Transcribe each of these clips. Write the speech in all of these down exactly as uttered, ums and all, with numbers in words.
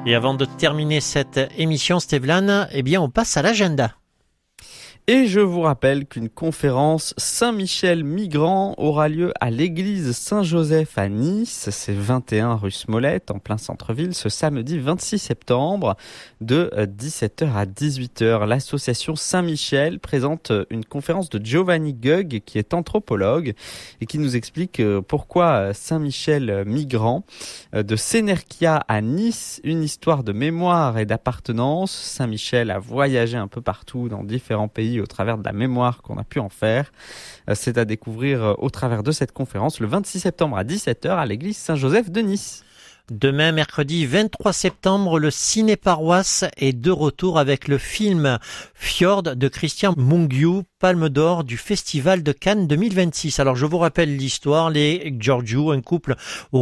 Et avant de terminer cette émission, Stevlan, eh bien, on passe à l'agenda. Et je vous rappelle qu'une conférence Saint-Michel migrant aura lieu à l'église Saint-Joseph à Nice, c'est vingt et un rue Smollett, en plein centre-ville, ce samedi vingt-six septembre, de dix-sept heures à dix-huit heures. L'association Saint-Michel présente une conférence de Giovanni Gug, qui est anthropologue, et qui nous explique pourquoi Saint-Michel migrant. De Sénerkia à Nice, une histoire de mémoire et d'appartenance. Saint-Michel a voyagé un peu partout dans différents pays au travers de la mémoire qu'on a pu en faire. C'est à découvrir au travers de cette conférence le vingt-six septembre à dix-sept heures à l'église Saint-Joseph de Nice. Demain, mercredi vingt-trois septembre, le Ciné Paroisse est de retour avec le film Fjord de Christian Mungiu, Palme d'Or du Festival de Cannes deux mille vingt-six. Alors, je vous rappelle l'histoire. Les Georgiou, un couple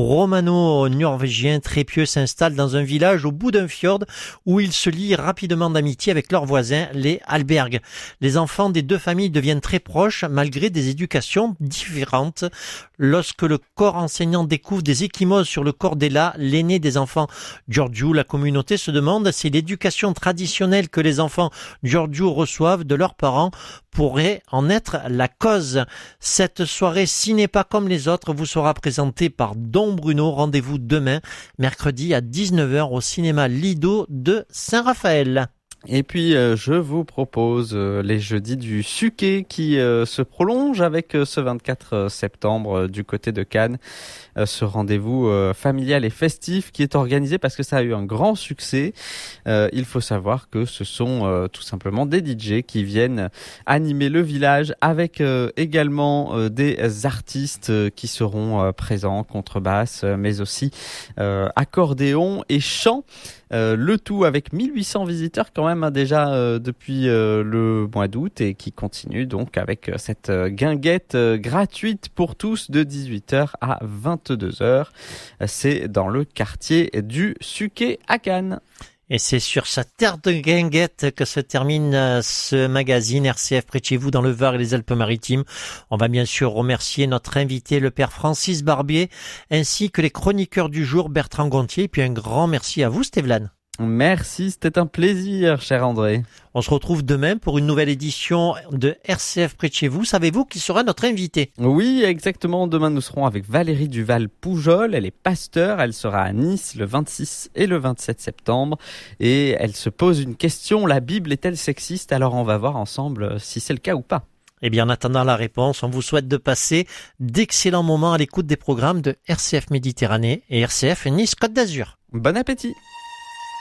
romano-norvégien très pieux, s'installe dans un village au bout d'un fjord où ils se lient rapidement d'amitié avec leurs voisins, les Albergues. Les enfants des deux familles deviennent très proches malgré des éducations différentes. Lorsque le corps enseignant découvre des ecchymoses sur le corps d'Ella, l'aîné des enfants Georgiou, la communauté se demande si l'éducation traditionnelle que les enfants Georgiou reçoivent de leurs parents pourrait en être la cause. Cette soirée ciné pas comme les autres vous sera présentée par Don Bruno. Rendez-vous demain, mercredi à dix-neuf heures au cinéma Lido de Saint-Raphaël. Et puis euh, je vous propose euh, les jeudis du Suquet qui euh, se prolonge avec euh, ce vingt-quatre septembre euh, du côté de Cannes. Euh, ce rendez-vous euh, familial et festif qui est organisé parce que ça a eu un grand succès. Euh, il faut savoir que ce sont euh, tout simplement des D J qui viennent animer le village avec euh, également euh, des artistes euh, qui seront euh, présents, contrebasse, euh, mais aussi euh, accordéon et chant. Euh, le tout avec mille huit cents visiteurs quand même hein, déjà euh, depuis euh, le mois d'août et qui continue donc avec euh, cette euh, guinguette euh, gratuite pour tous de dix-huit heures à vingt-deux heures. C'est dans le quartier du Suquet à Cannes. Et c'est sur sa terre de guinguette que se termine ce magazine R C F près de chez vous dans le Var et les Alpes-Maritimes. On va bien sûr remercier notre invité, le père Francis Barbier, ainsi que les chroniqueurs du jour, Bertrand Gontier. Et puis un grand merci à vous, Stevlan. Merci, c'était un plaisir, cher André. On se retrouve demain pour une nouvelle édition de R C F près de chez vous. Savez-vous qui sera notre invité? Oui, exactement. Demain, nous serons avec Valérie Duval-Poujol. Elle est pasteur. Elle sera à Nice le vingt-six et le vingt-sept septembre. Et elle se pose une question. La Bible est-elle sexiste? Alors, on va voir ensemble si c'est le cas ou pas. Eh bien, en attendant la réponse, on vous souhaite de passer d'excellents moments à l'écoute des programmes de R C F Méditerranée et R C F Nice Côte d'Azur. Bon appétit!